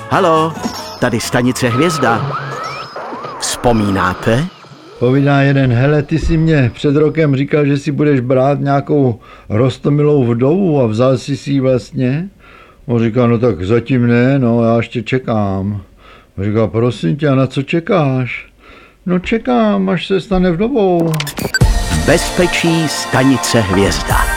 Haló, tady stanice Hvězda. Vzpomínáte? Povídá jeden, hele, ty si mě před rokem říkal, že si budeš brát nějakou roztomilou vdovu a vzal si ji vlastně? On říká, no tak zatím ne, no já ještě čekám. On říká, prosím tě, a na co čekáš? No čekám, až se stane vdovou. V bezpečí stanice Hvězda.